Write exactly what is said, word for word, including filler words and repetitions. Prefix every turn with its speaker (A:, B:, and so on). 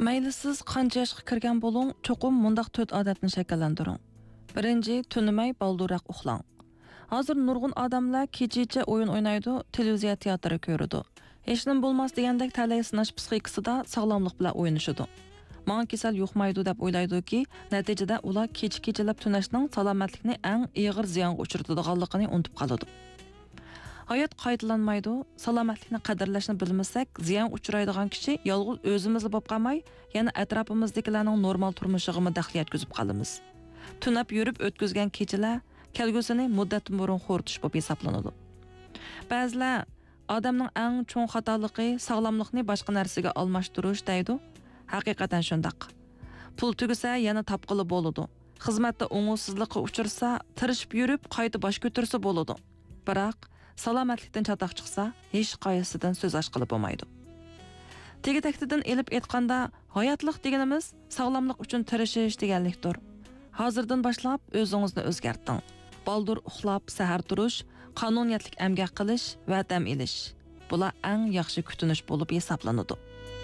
A: Mayli siz qancha yoshga kirgan bo'ling, cho'qim mundaq to'rt odatni shakllantiring. Birinchi, tunimay balduroq uxlang. Hozir nurg'un odamlar kechicha o'yin o'ynaydi, televiziya teatri ko'radi. Hech nima bo'lmas degandek talay sinash psixikasida sog'lomlik bilan o'ynashadi. Menga kasal yuqmaydi deb o'ylaydi-ki, natijada ular kecha-kechalab tunashning salomatlikni eng og'ir ziyonga uchratadiganligini unutib qoladi. Hayot qaytalanmaydi, salomatlikni qadrlashni bilmasak, ziyon uchraydigan kishi yolg'iz o'zimizni bo'lib qolmay, yana atrofimizdagilarning normal turmushiga daxl yetkazib qolamiz. Tunab yurib o'tkazgan kechalar kelgusini muddatdan burun xo'rtish bo'lib hisoblanadi. Ba'zilar odamning eng cho'ng xatoligi sog'lomlikni boshqa narsaga almashtirish deydi. Haqiqatan shundaq. Pul tugasa yana topqili bo'ladi. Xizmatda o'ng'ussizlikqa uchirsa, tirishib yurib qayta bosh ko'tarsa bo'ladi. Biroq salomatlikdan chatoq chiqsa, hech qaysidan so'z ochqili bo'lmaydi. Tegitaktidan elib aytganda, hayotlik deganimiz sog'lomlik uchun tirishish deganlikdir. Hozirdan boshlab o'zingizni o'zgarting. Baldur uxlab, sahar turish, qonuniyatlik amgak qilish va dam olish. Bular eng yaxshi kutinish bo'lib hisoblanadi.